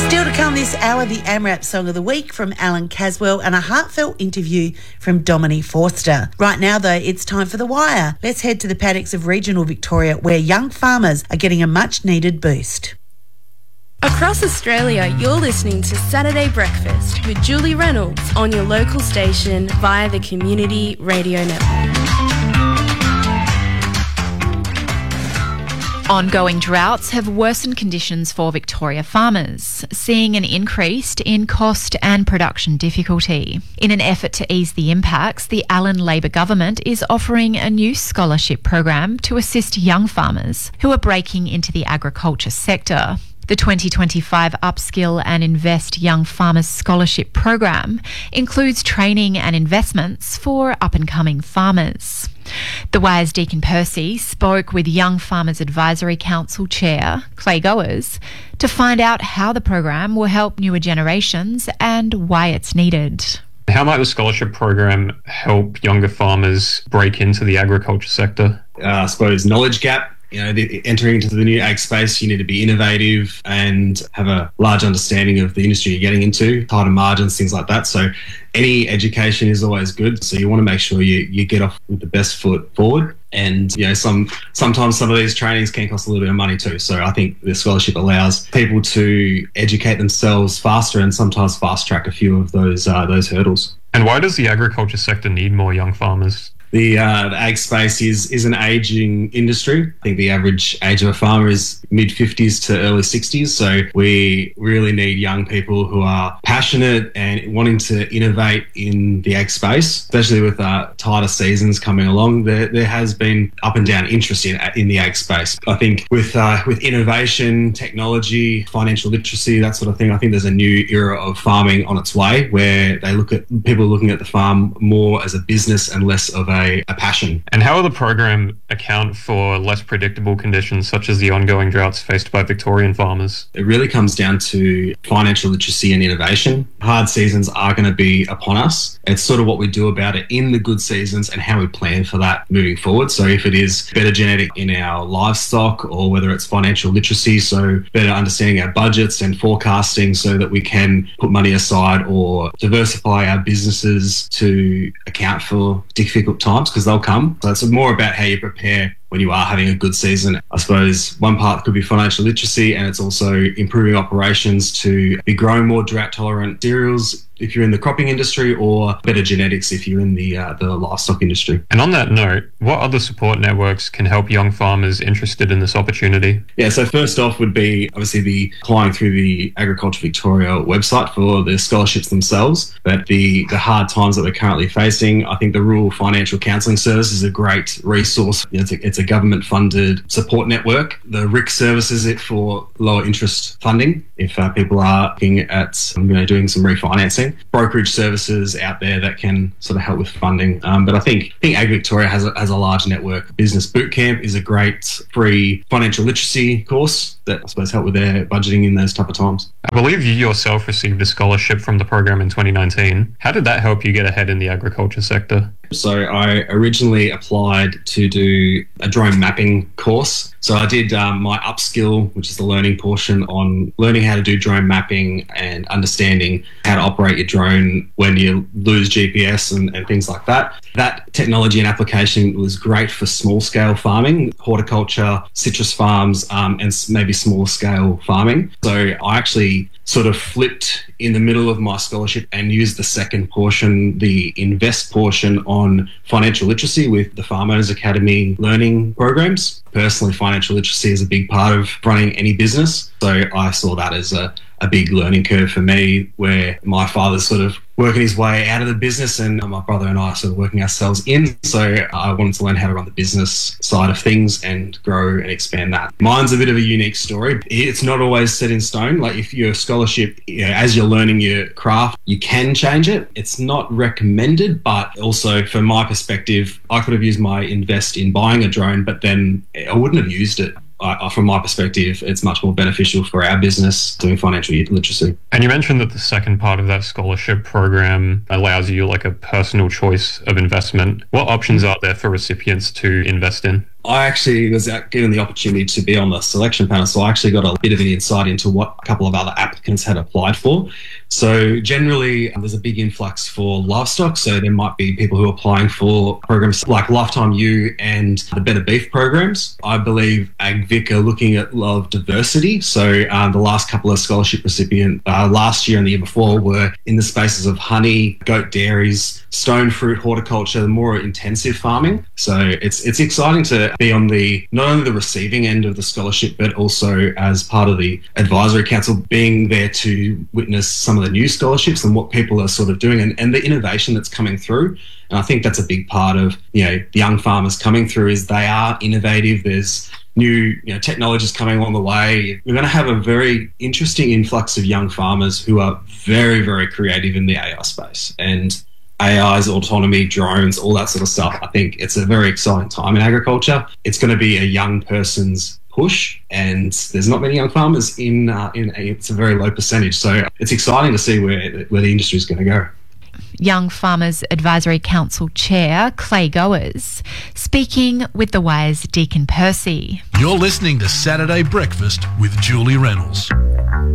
Still to come this hour, the AMRAP Song of the Week from Alan Caswell and a heartfelt interview from Dominique Forster. Right now, though, it's time for The Wire. Let's head to the paddocks of regional Victoria, where young farmers are getting a much-needed boost. Across Australia, you're listening to Saturday Breakfast with Julie Reynolds on your local station via the Community Radio Network. Ongoing droughts have worsened conditions for Victoria farmers, seeing an increase in cost and production difficulty. In an effort to ease the impacts, the Allan Labor government is offering a new scholarship program to assist young farmers who are breaking into the agriculture sector. The 2025 Upskill and Invest Young Farmers Scholarship Program includes training and investments for up-and-coming farmers. The Wire's Deacon Percy spoke with Young Farmers Advisory Council Chair Clay Goers to find out how the program will help newer generations and why it's needed. How might the scholarship program help younger farmers break into the agriculture sector? I suppose knowledge gap. Entering into the new ag space, you need to be innovative and have a large understanding of the industry you're getting into, tighter margins, things like that. So any education is always good. So you want to make sure you get off with the best foot forward. And, sometimes some of these trainings can cost a little bit of money too. So I think the scholarship allows people to educate themselves faster and sometimes fast track a few of those hurdles. And why does the agriculture sector need more young farmers? The ag space is an ageing industry. I think the average age of a farmer is mid-50s to early 60s. So we really need young people who are passionate and wanting to innovate in the ag space, especially with tighter seasons coming along. There has been up and down interest in the ag space. I think with innovation, technology, financial literacy, that sort of thing, I think there's a new era of farming on its way where people are looking at the farm more as a business and less of a passion. And how will the program account for less predictable conditions such as the ongoing droughts faced by Victorian farmers? It really comes down to financial literacy and innovation. Hard seasons are going to be upon us. It's sort of what we do about it in the good seasons and how we plan for that moving forward. So if it is better genetic in our livestock or whether it's financial literacy, so better understanding our budgets and forecasting so that we can put money aside or diversify our businesses to account for difficult times, because they'll come. So it's more about how you prepare when you are having a good season. I suppose one part could be financial literacy, and it's also improving operations to be growing more drought-tolerant cereals if you're in the cropping industry, or better genetics if you're in the livestock industry. And on that note, what other support networks can help young farmers interested in this opportunity? Yeah, so first off would be obviously the applying through the Agriculture Victoria website for the scholarships themselves. But the hard times that we're currently facing, I think the Rural Financial Counselling Service is a great resource. It's a government-funded support network. The RIC service is it for lower interest funding if people are looking at doing some refinancing. Brokerage services out there that can sort of help with funding. But I think Ag Victoria has a large network. Business Bootcamp is a great free financial literacy course that I suppose help with their budgeting in those type of times. I believe you yourself received a scholarship from the program in 2019. How did that help you get ahead in the agriculture sector? So I originally applied to do a drone mapping course. So I did my upskill, which is the learning portion on learning how to do drone mapping and understanding how to operate your drone when you lose GPS and things like that. That technology and application was great for small scale farming, horticulture, citrus farms, and maybe small scale farming. So I actually sort of flipped in the middle of my scholarship and used the second portion, the invest portion, on financial literacy with the Farm Owners Academy learning programs. Personally, financial literacy is a big part of running any business. So I saw that as a big learning curve for me, where my father's sort of working his way out of the business and my brother and I are sort of working ourselves in. So I wanted to learn how to run the business side of things and grow and expand that. Mine's a bit of a unique story. It's not always set in stone. Like if your scholarship, as you're learning your craft, you can change it. It's not recommended, but also from my perspective, I could have used my invest in buying a drone, but then I wouldn't have used it. From my perspective, it's much more beneficial for our business doing financial literacy. And you mentioned that the second part of that scholarship program allows you like a personal choice of investment. What options are there for recipients to invest in? I actually was given the opportunity to be on the selection panel, so I actually got a bit of an insight into what a couple of other applicants had applied for. So generally, there's a big influx for livestock, so there might be people who are applying for programs like Lifetime U and the Better Beef programs. I believe AgVic are looking at a lot of diversity, so the last couple of scholarship recipients last year and the year before were in the spaces of honey, goat dairies, stone fruit, horticulture, the more intensive farming. So it's exciting to be on not only the receiving end of the scholarship, but also as part of the advisory council, being there to witness some of the new scholarships and what people are sort of doing and the innovation that's coming through. And I think that's a big part of, the young farmers coming through is they are innovative. There's new technologies coming along the way. We're going to have a very interesting influx of young farmers who are very, very creative in the AI space. And AIs, autonomy, drones, all that sort of stuff. I think it's a very exciting time in agriculture. It's going to be a young person's push, and there's not many young farmers it's a very low percentage. So it's exciting to see where the industry is going to go. Young Farmers Advisory Council Chair Clay Goers speaking with the Wire's Deacon Percy. You're listening to Saturday Breakfast with Julie Reynolds.